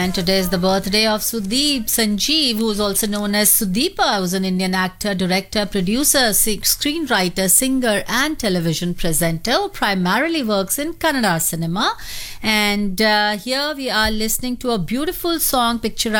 And today is the birthday of Sudeep Sanjeev, who is also known as Sudeepa, who's an Indian actor, director, producer, screenwriter, singer, and television presenter, who primarily works in Kannada cinema. And here we are listening to a beautiful song, Picture